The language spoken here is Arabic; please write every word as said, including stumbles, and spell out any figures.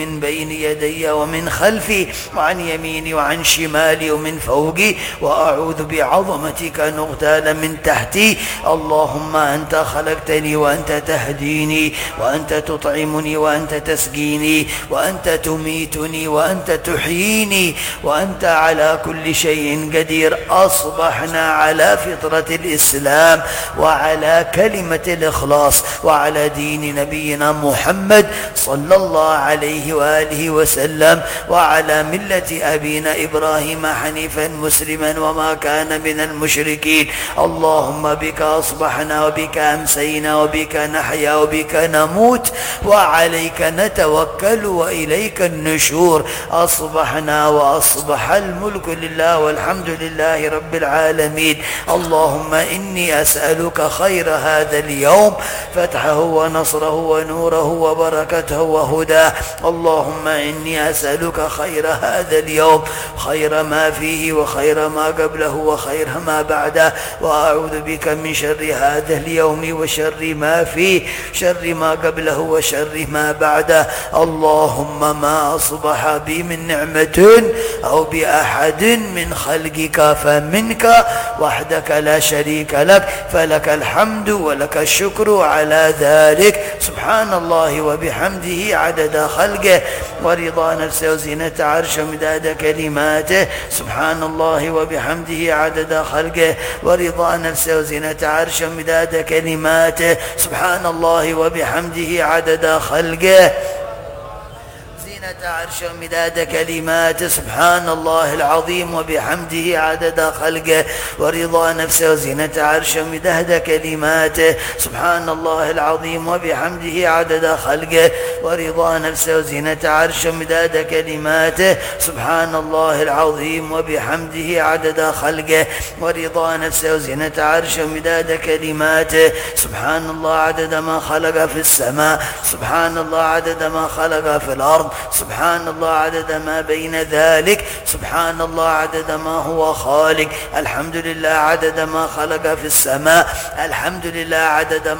من بين يدي ومن خلفي وعن يميني وعن شمالي ومن فوقي، وأعوذ بعظمتك أن أغتال من تحتي. اللهم أنت خلقتني وأنت تهديني، وأنت تطعمني وأنت تسقيني، وأنت تميتني وأنت تحييني، وأنت على كل شيء قدير. أصبحنا على فطرة الإسلام وعلى كلمة الإخلاص وعلى دين نبينا محمد صلى الله عليه وآله وسلم، وعلى ملة أبينا إبراهيم حنيفا مسلما وما كان من المشركين. اللهم بك أصبحنا وبك أمسينا وبك نحيا وبك نموت وعليك نتوكل وإليك النشور. أصبحنا وأصبح الملك لله والحمد لله رب العالمين. اللهم إني أسألك خير هذا اليوم، فتحه ونصره ونوره وبركته وهداه. اللهم إني أسألك خير هذا اليوم، خير ما فيه وخير ما قبله وخير ما بعده، وأعوذ بك من شر هذا اليوم وشر ما فيه، شر ما قبله وشر ما بعده. اللهم ما أصبح بي من نعمة أو بأحد من خلقك فمنك وحدك لا شريك لك، فلك الحمد ولك الشكر على ذلك. سبحان الله وبحمده عدد خلقه ورضا نفسه وزينة عرشه ومداد كلماته. سبحان الله وبحمده عدد خلقه ورضا نفسه وزينة عرشه ومداد كلماته. سبحان الله وبحمده عدد خلقه عرش ومداد كلماته. سبحان الله العظيم وبحمده عدد خلقه ورضا نفسه وزينة عرشه ومداد كلماته. سبحان الله العظيم وبحمده عدد خلقه ورضا نفسه وزينة عرشه ومداد كلماته. سبحان الله العظيم وبحمده عدد خلقه ورضا نفسه وزينة عرشه ومداد كلماته. سبحان الله عدد ما خلق في السماء، سبحان الله عدد ما خلق في الأرض، سبحان الله عدد ما بين ذلك، سبحان الله عدد ما هو خالق. الحمد لله عدد ما خلق في السماء، الحمد لله عدد